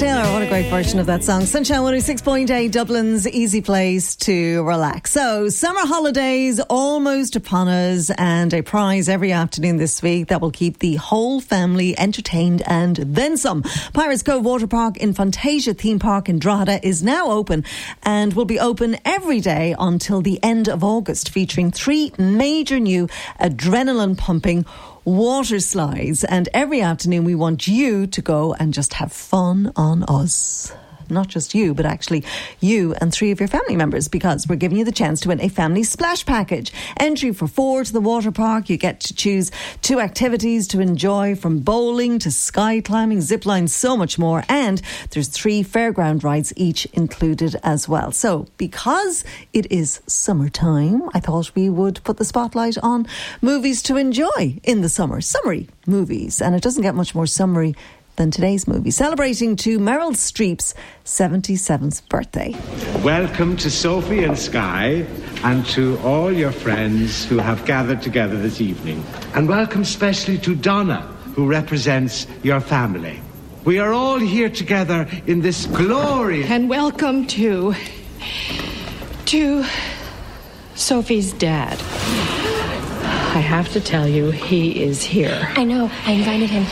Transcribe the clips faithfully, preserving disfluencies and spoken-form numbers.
Taylor, what a great version of that song. Sunshine one oh six point eight, Dublin's easy place to relax. So, summer holidays almost upon us, and a prize every afternoon this week that will keep the whole family entertained and then some. Pirates Cove Water Park in Fantasia Theme Park in Drogheda is now open and will be open every day until the end of August, featuring three major new adrenaline-pumping water slides, and every afternoon we want you to go and just have fun on us. Not just you, but actually you and three of your family members, because we're giving you the chance to win a family splash package. Entry for four to the water park. You get to choose two activities to enjoy, from bowling to sky climbing, zip line, so much more. And there's three fairground rides each included as well. So because it is summertime, I thought we would put the spotlight on movies to enjoy in the summer. Summery movies. And it doesn't get much more summery than today's movie, celebrating to Meryl Streep's seventy-seventh birthday. Welcome to Sophie and Sky, and to all your friends who have gathered together this evening. And welcome especially to Donna, who represents your family. We are all here together in this glorious... And welcome to... to... Sophie's dad. I have to tell you, he is here. I know. I invited him.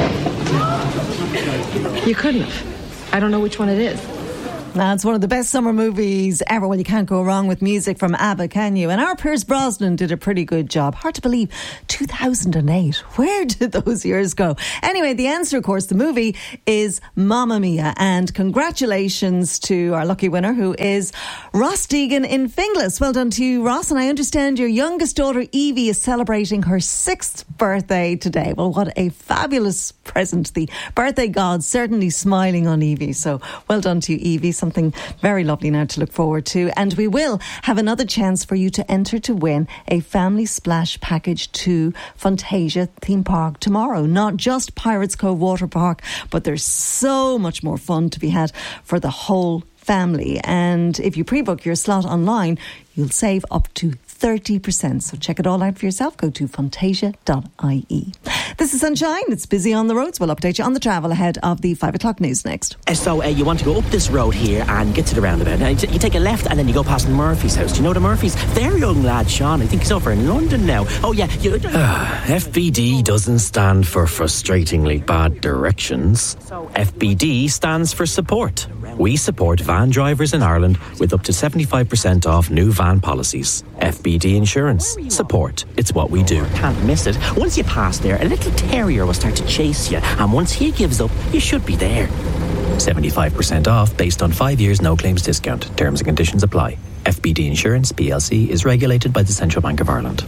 You couldn't have. I don't know which one it is. Now, it's one of the best summer movies ever. Well, you can't go wrong with music from ABBA, can you? And our Pierce Brosnan did a pretty good job. Hard to believe, two thousand eight. Where did those years go? Anyway, the answer, of course, the movie is Mamma Mia. And congratulations to our lucky winner, who is Ross Deegan in Finglas. Well done to you, Ross. And I understand your youngest daughter, Evie, is celebrating her sixth birthday today. Well, what a fabulous present. The birthday gods certainly smiling on Evie. So well done to you, Evie. Something very lovely now to look forward to. And we will have another chance for you to enter to win a family splash package to Fantasia Theme Park tomorrow. Not just Pirates Cove Water Park, but there's so much more fun to be had for the whole family. And if you pre-book your slot online, you'll save up to thirty percent. So check it all out for yourself. Go to fantasia dot I E. This is Sunshine. It's busy on the roads. We'll update you on the travel ahead of the five o'clock news next. Uh, so uh, you want to go up this road here and get to the roundabout. Now, you take a left and then you go past Murphy's house. Do you know the Murphy's? Their young lad, Sean, I think he's over in London now. Oh, yeah. You, uh, F B D doesn't stand for frustratingly bad directions. F B D stands for support. We support van drivers in Ireland with up to seventy-five percent off new van policies. F B D Insurance. Support. It's what we do. Can't miss it. Once you pass there, a little terrier will start to chase you, and once he gives up, you should be there. seventy-five percent off based on five years no claims discount. Terms and conditions apply. F B D Insurance P L C is regulated by the Central Bank of Ireland.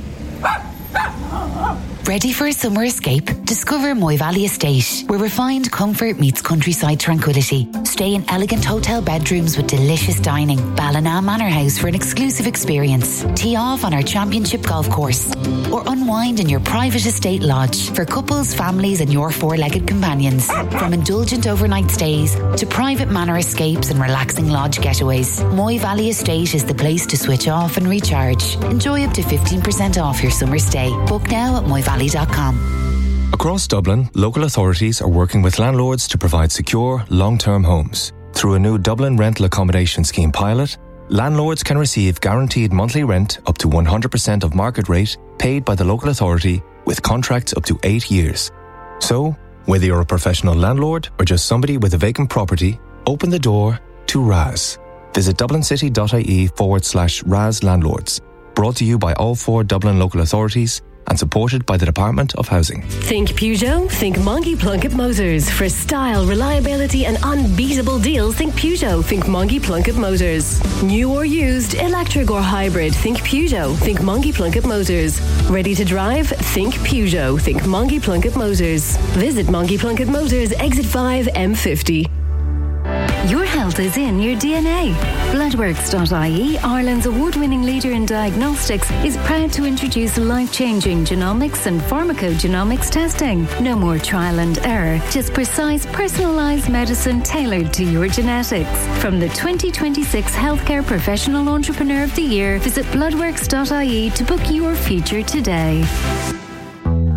Ready for a summer escape? Discover Moy Valley Estate, where refined comfort meets countryside tranquility. Stay in elegant hotel bedrooms with delicious dining. Ballina Manor House for an exclusive experience. Tee off on our championship golf course. Or unwind in your private estate lodge for couples, families and your four-legged companions. From indulgent overnight stays to private manor escapes and relaxing lodge getaways, Moy Valley Estate is the place to switch off and recharge. Enjoy up to fifteen percent off your summer stay. Book now at moy valley dot com. Across Dublin, local authorities are working with landlords to provide secure, long-term homes. Through a new Dublin Rental Accommodation Scheme pilot, landlords can receive guaranteed monthly rent up to one hundred percent of market rate paid by the local authority, with contracts up to eight years. So, whether you're a professional landlord or just somebody with a vacant property, open the door to R A S. Visit dublincity.ie forward slash R A S landlords. Brought to you by all four Dublin local authorities and supported by the Department of Housing. Think Peugeot? Think Mongie Plunkett Motors. For style, reliability and unbeatable deals, think Peugeot. Think Mongie Plunkett Motors. New or used, electric or hybrid, think Peugeot. Think Mongie Plunkett Motors. Ready to drive? Think Peugeot. Think Mongie Plunkett Motors. Visit Mongie Plunkett Motors, exit five, M fifty. Your health is in your D N A. Bloodworks dot I E, Ireland's award-winning leader in diagnostics, is proud to introduce life-changing genomics and pharmacogenomics testing. No more trial and error, just precise, personalised medicine tailored to your genetics. From the twenty twenty-six Healthcare Professional Entrepreneur of the Year, visit bloodworks dot I E to book your future today. After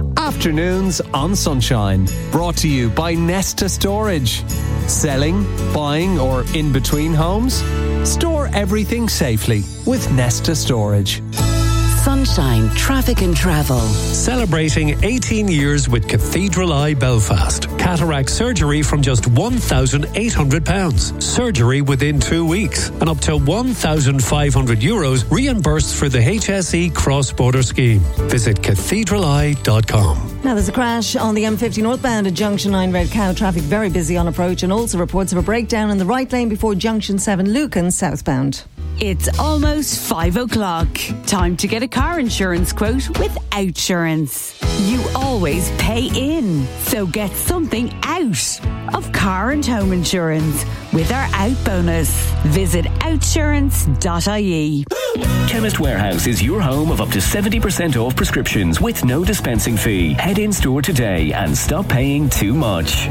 Afternoons on Sunshine. Brought to you by Nesta Storage. Selling, buying or in between homes? Store everything safely with Nesta Storage. Sunshine Traffic and Travel. Celebrating eighteen years with Cathedral Eye Belfast. Cataract surgery from just one thousand eight hundred pounds. Surgery within two weeks. And up to one thousand five hundred euros reimbursed for the H S E cross-border scheme. Visit cathedral eye dot com. Now there's a crash on the M fifty northbound at Junction nine Red Cow. Traffic very busy on approach, and also reports of a breakdown in the right lane before Junction seven Lucan southbound. It's almost five o'clock. Time to get a car insurance quote with Outsurance. You always pay in, so get something out of car and home insurance with our Out bonus. Visit outsurance dot I E. Chemist Warehouse is your home of up to seventy percent off prescriptions with no dispensing fee. Head in store today and stop paying too much.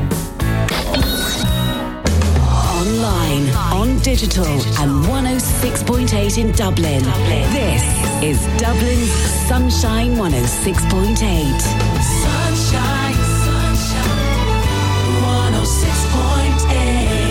Online, on digital, and one oh six point eight in Dublin. This is Dublin's Sunshine one oh six point eight. Sunshine, sunshine, one oh six point eight.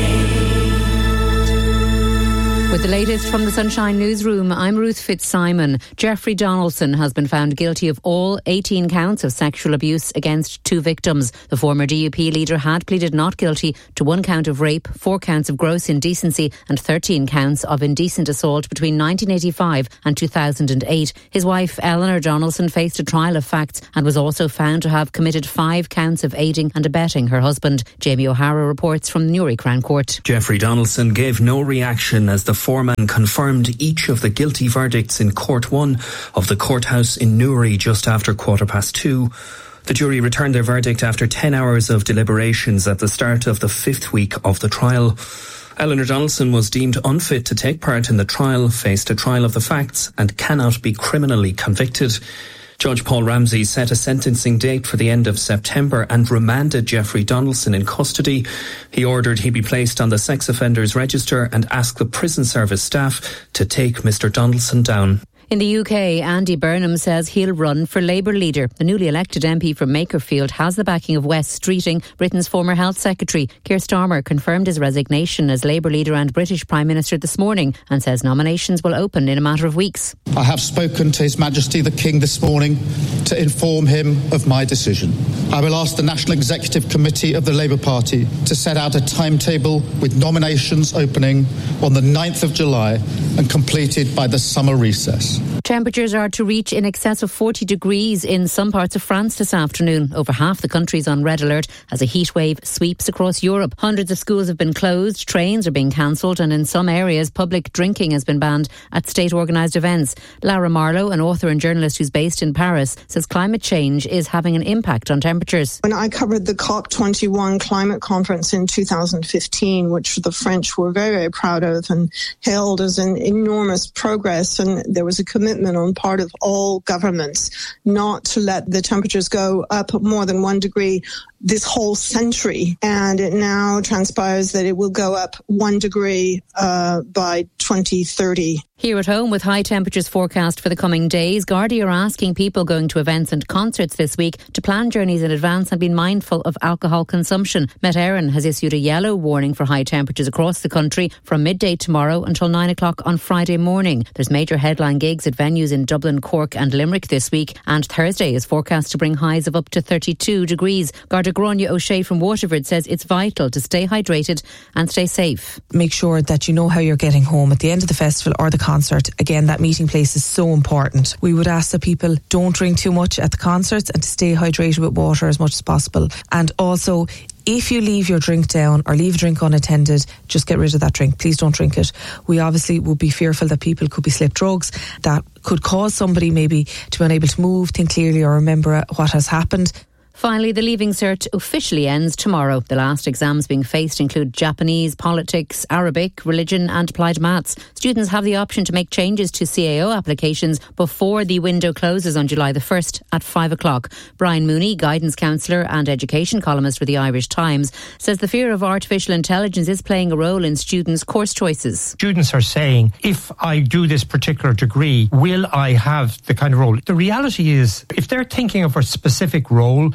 With the latest from the Sunshine Newsroom, I'm Ruth Fitzsimon. Jeffrey Donaldson has been found guilty of all eighteen counts of sexual abuse against two victims. The former D U P leader had pleaded not guilty to one count of rape, four counts of gross indecency and thirteen counts of indecent assault between nineteen eighty-five and two thousand eight. His wife, Eleanor Donaldson, faced a trial of facts and was also found to have committed five counts of aiding and abetting her husband. Jamie O'Hara reports from the Newry Crown Court. Jeffrey Donaldson gave no reaction as the foreman confirmed each of the guilty verdicts in Court one of the courthouse in Newry just after quarter past two. The jury returned their verdict after ten hours of deliberations at the start of the fifth week of the trial. Eleanor Donaldson was deemed unfit to take part in the trial, faced a trial of the facts and cannot be criminally convicted. Judge Paul Ramsey set a sentencing date for the end of September and remanded Jeffrey Donaldson in custody. He ordered he be placed on the sex offenders register and asked the prison service staff to take Mister Donaldson down. In the U K, Andy Burnham says he'll run for Labour leader. The newly elected M P from Makerfield has the backing of Wes Streeting, Britain's former health secretary. Keir Starmer confirmed his resignation as Labour leader and British Prime Minister this morning and says nominations will open in a matter of weeks. I have spoken to His Majesty the King this morning to inform him of my decision. I will ask the National Executive Committee of the Labour Party to set out a timetable with nominations opening on the ninth of July and completed by the summer recess. Temperatures are to reach in excess of forty degrees in some parts of France this afternoon. Over half the country is on red alert as a heat wave sweeps across Europe. Hundreds of schools have been closed, trains are being cancelled, and in some areas public drinking has been banned at state-organised events. Lara Marlowe, an author and journalist who's based in Paris, says climate change is having an impact on temperatures. When I covered the COP twenty-one climate conference in two thousand fifteen, which the French were very, very proud of and hailed as an enormous progress, and there was a commitment on part of all governments not to let the temperatures go up more than one degree this whole century, and it now transpires that it will go up one degree uh, by twenty thirty. Here at home, with high temperatures forecast for the coming days, Gardaí are asking people going to events and concerts this week to plan journeys in advance and be mindful of alcohol consumption. Met Éireann has issued a yellow warning for high temperatures across the country from midday tomorrow until nine o'clock on Friday morning. There's major headline gigs at venues in Dublin, Cork and Limerick this week, and Thursday is forecast to bring highs of up to thirty-two degrees. Garda Gráinne O'Shea from Waterford says it's vital to stay hydrated and stay safe. Make sure that you know how you're getting home at the end of the festival or the concert. Again, that meeting place is so important. We would ask that people don't drink too much at the concerts and to stay hydrated with water as much as possible. And also, if you leave your drink down or leave a drink unattended, just get rid of that drink. Please don't drink it. We obviously would be fearful that people could be slipped drugs that could cause somebody maybe to be unable to move, think clearly or remember what has happened. Finally, the Leaving Cert officially ends tomorrow. The last exams being faced include Japanese, politics, Arabic, religion and applied maths. Students have the option to make changes to C A O applications before the window closes on July the first at five o'clock. Brian Mooney, guidance counsellor and education columnist for the Irish Times, says the fear of artificial intelligence is playing a role in students' course choices. Students are saying, if I do this particular degree, will I have the kind of role? The reality is, if they're thinking of a specific role,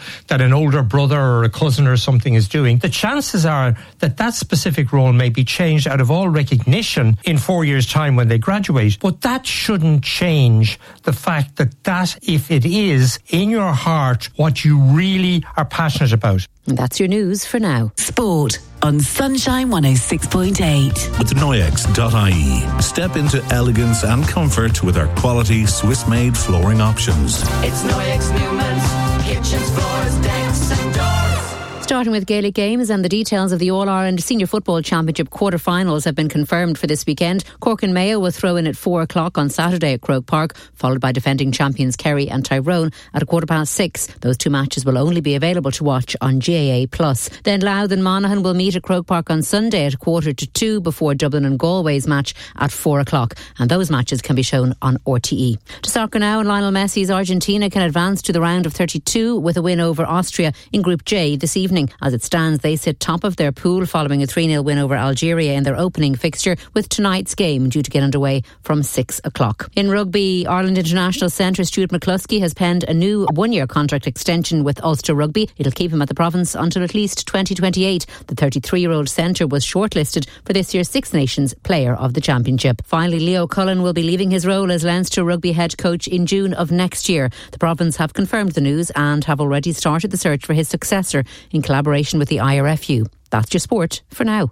that an older brother or a cousin or something is doing, the chances are that that specific role may be changed out of all recognition in four years' time when they graduate. But that shouldn't change the fact that that, if it is in your heart what you really are passionate about. And that's your news for now. Sport on Sunshine one oh six point eight. With Noyex dot I E, step into elegance and comfort with our quality Swiss-made flooring options. It's Noyex Newman's kitchens, floors, decks and doors. Starting with Gaelic games, and the details of the All-Ireland Senior Football Championship quarter-finals have been confirmed for this weekend. Cork and Mayo will throw in at four o'clock on Saturday at Croke Park, followed by defending champions Kerry and Tyrone at a quarter past six. Those two matches will only be available to watch on G A A plus. Then Louth and Monaghan will meet at Croke Park on Sunday at a quarter to two before Dublin and Galway's match at four o'clock. And those matches can be shown on R T E. To soccer now, and Lionel Messi's Argentina can advance to the round of thirty-two with a win over Austria in Group J this evening. As it stands, they sit top of their pool following a three nil win over Algeria in their opening fixture, with tonight's game due to get underway from six o'clock. In rugby, Ireland International centre Stuart McCluskey has penned a new one-year contract extension with Ulster Rugby. It'll keep him at the province until at least twenty twenty-eight. The thirty-three-year-old centre was shortlisted for this year's Six Nations Player of the Championship. Finally, Leo Cullen will be leaving his role as Leinster Rugby head coach in June of next year. The province have confirmed the news and have already started the search for his successor in collaboration with the I R F U. That's your sport for now.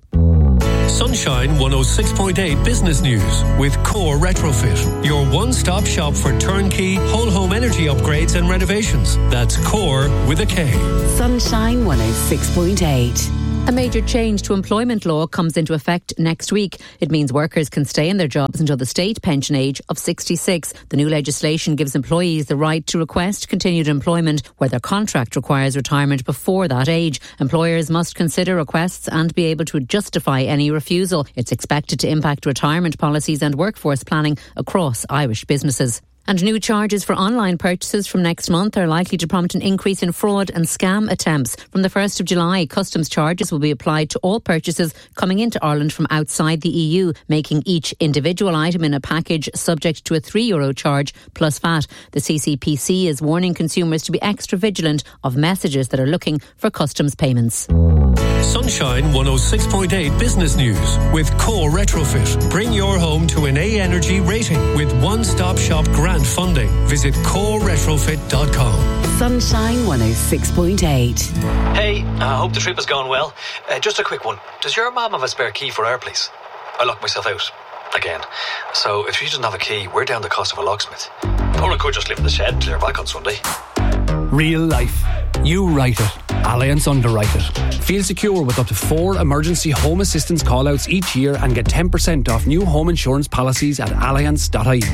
Sunshine one oh six point eight Business News with Core Retrofit, your one-stop shop for turnkey whole home energy upgrades and renovations. That's Core with a K. Sunshine one oh six point eight. A major change to employment law comes into effect next week. It means workers can stay in their jobs until the state pension age of sixty-six. The new legislation gives employees the right to request continued employment where their contract requires retirement before that age. Employers must consider requests and be able to justify any refusal. It's expected to impact retirement policies and workforce planning across Irish businesses. And new charges for online purchases from next month are likely to prompt an increase in fraud and scam attempts. From the first of July, customs charges will be applied to all purchases coming into Ireland from outside the E U, making each individual item in a package subject to a three euro charge plus V A T. The C C P C is warning consumers to be extra vigilant of messages that are looking for customs payments. Sunshine one oh six point eight Business News with Core Retrofit. Bring your home to an A Energy rating with one-stop shop grant funding. Visit core retrofit dot com. Sunshine one oh six point eight. Hey, I hope the trip is going well. Uh, just a quick one. Does your mum have a spare key for our place? I locked myself out. Again. So if she doesn't have a key, we're down the cost of a locksmith. Or I could just live in the shed and clear back on Sunday. Real life. You write it. Allianz underwrite it. Feel secure with up to four emergency home assistance callouts each year and get ten percent off new home insurance policies at allianz dot I E.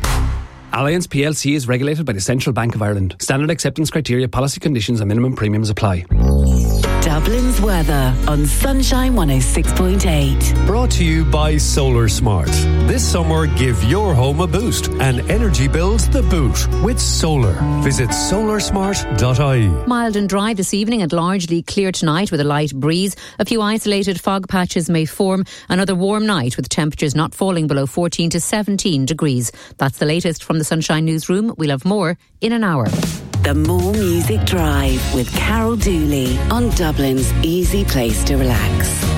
Allianz P L C is regulated by the Central Bank of Ireland. Standard acceptance criteria, policy conditions and minimum premiums apply. Dublin's weather on Sunshine one oh six point eight. Brought to you by Solar Smart. This summer, give your home a boost and energy bills the boot with solar. Visit solar smart dot I E. Mild and dry this evening and largely clear tonight with a light breeze. A few isolated fog patches may form. Another warm night with temperatures not falling below fourteen to seventeen degrees. That's the latest from the Sunshine Newsroom. We'll have more in an hour. The More Music Drive with Carol Dooley on Dublin's easy place to relax.